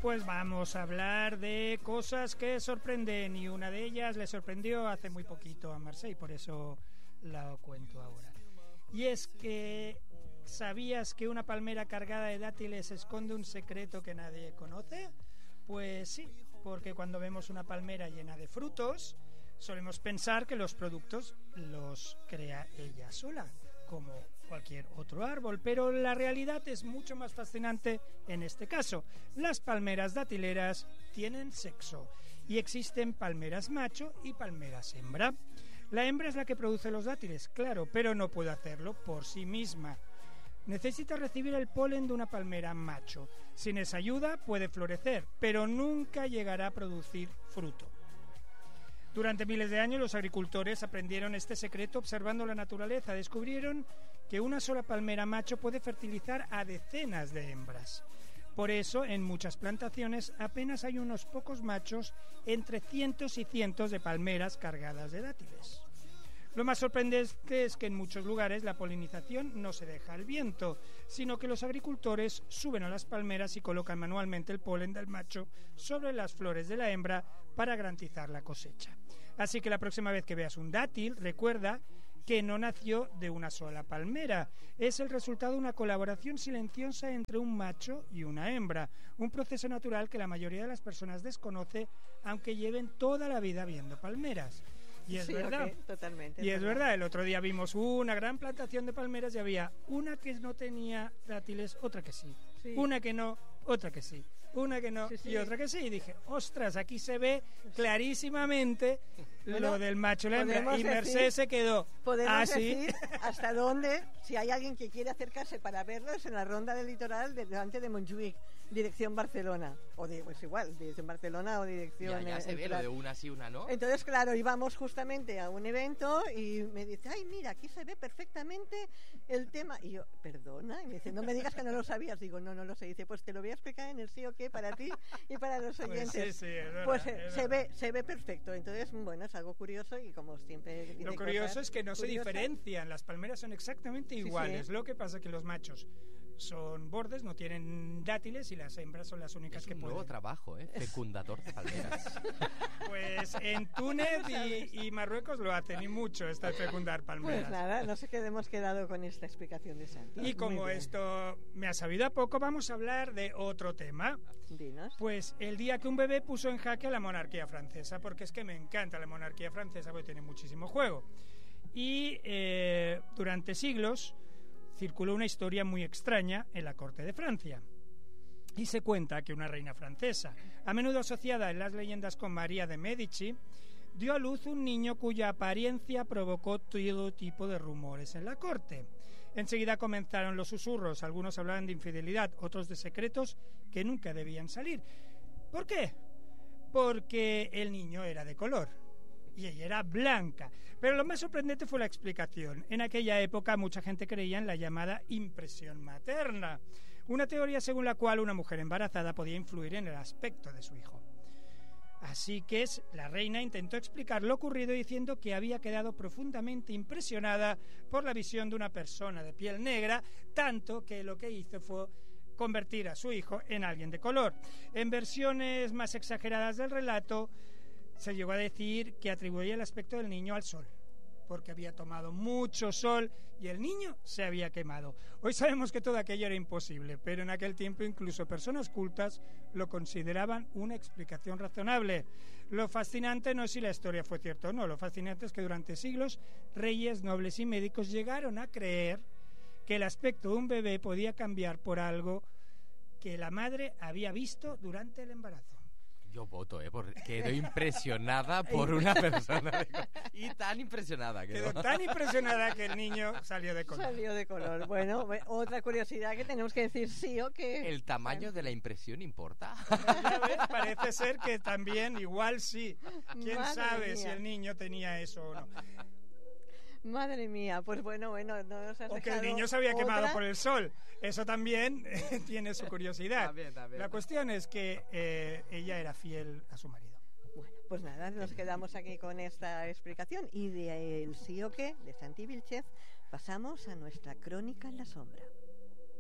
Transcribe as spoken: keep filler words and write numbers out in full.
pues vamos a hablar de cosas que sorprenden, y una de ellas le sorprendió hace muy poquito a Marseille, por eso la cuento ahora. Y es que, ¿sabías que una palmera cargada de dátiles esconde un secreto que nadie conoce? Pues sí, porque cuando vemos una palmera llena de frutos, solemos pensar que los productos los crea ella sola, como cualquier otro árbol, pero la realidad es mucho más fascinante en este caso. Las palmeras datileras tienen sexo y existen palmeras macho y palmeras hembra. La hembra es la que produce los dátiles, claro, pero no puede hacerlo por sí misma. Necesita recibir el polen de una palmera macho. Sin esa ayuda puede florecer, pero nunca llegará a producir fruto. Durante miles de años los agricultores aprendieron este secreto observando la naturaleza. Descubrieron que una sola palmera macho puede fertilizar a decenas de hembras. Por eso, en muchas plantaciones apenas hay unos pocos machos entre cientos y cientos de palmeras cargadas de dátiles. Lo más sorprendente es que en muchos lugares la polinización no se deja al viento, sino que los agricultores suben a las palmeras y colocan manualmente el polen del macho sobre las flores de la hembra para garantizar la cosecha. Así que la próxima vez que veas un dátil, recuerda que no nació de una sola palmera. Es el resultado de una colaboración silenciosa entre un macho y una hembra, un proceso natural que la mayoría de las personas desconoce, aunque lleven toda la vida viendo palmeras. Y es sí, verdad, okay, totalmente. y es verdad. verdad, el otro día vimos una gran plantación de palmeras y había una que no tenía dátiles, otra que sí, sí. una que no, otra que sí, una que no sí, sí. y otra que sí, y dije, ostras, aquí se ve clarísimamente bueno, lo del macho y la hembra, y Merced se quedó así. Decir hasta dónde, si hay alguien que quiere acercarse para verlos, en la ronda del litoral de, delante de Montjuïc, dirección Barcelona, o de, pues igual, dirección Barcelona o dirección... Ya, ya se ve lo de una sí, una no. Entonces, claro, íbamos justamente a un evento y me dice, ay, mira, aquí se ve perfectamente el tema. Y yo, perdona, y me dice, no me digas que no lo sabías. Digo, no, no lo sé. Y dice, pues te lo voy a explicar en el sí o qué para ti y para los oyentes. Pues, sí, sí, es verdad, pues es se ve, se ve perfecto. Entonces, bueno, es algo curioso y como siempre... Lo curioso es que no se diferencian, las palmeras son exactamente iguales. Sí, sí. Lo que pasa es que los machos son bordes, no tienen dátiles, y las hembras son las únicas es que un pueden. Nuevo trabajo, ¿eh? Fecundador de palmeras. Pues en Túnez y, y Marruecos lo hacen, y mucho, está el fecundar palmeras. Pues nada, no sé qué hemos quedado con esta explicación de Santi. Y como esto me ha sabido a poco, vamos a hablar de otro tema. Dinos. Pues el día que un bebé puso en jaque a la monarquía francesa, porque es que me encanta la monarquía francesa, porque tiene muchísimo juego. Y eh, durante siglos circuló una historia muy extraña en la corte de Francia. Y se cuenta que una reina francesa, a menudo asociada en las leyendas con María de Medici, dio a luz un niño cuya apariencia provocó todo tipo de rumores en la corte. Enseguida comenzaron los susurros, algunos hablaban de infidelidad, otros de secretos que nunca debían salir. ¿Por qué? Porque el niño era de color y ella era blanca. Pero lo más sorprendente fue la explicación. En aquella época mucha gente creía en la llamada impresión materna, una teoría según la cual una mujer embarazada podía influir en el aspecto de su hijo. Así que es, la reina intentó explicar lo ocurrido diciendo que había quedado profundamente impresionada por la visión de una persona de piel negra, tanto que lo que hizo fue convertir a su hijo en alguien de color. En versiones más exageradas del relato, se llegó a decir que atribuía el aspecto del niño al sol, porque había tomado mucho sol y el niño se había quemado. Hoy sabemos que todo aquello era imposible, pero en aquel tiempo incluso personas cultas lo consideraban una explicación razonable. Lo fascinante no es si la historia fue cierta o no, lo fascinante es que durante siglos reyes, nobles y médicos llegaron a creer que el aspecto de un bebé podía cambiar por algo que la madre había visto durante el embarazo. Yo voto, ¿eh? Porque quedo impresionada por una persona. De... Y tan impresionada. Quedó. quedó tan impresionada que el niño salió de color. Salió de color. Bueno, otra curiosidad que tenemos que decir sí o que... ¿El tamaño de la impresión importa? Ya ves, parece ser que también igual sí. ¿Quién Madre sabe mía. si el niño tenía eso o no? Madre mía, pues bueno, bueno, no nos has o que el dejado niño se había otra... quemado por el sol. Eso también eh, tiene su curiosidad. También, también. La cuestión es que eh, ella era fiel a su marido. Bueno, pues nada, nos quedamos aquí con esta explicación y de el sí o qué de Santi Vilchez pasamos a nuestra crónica en la sombra.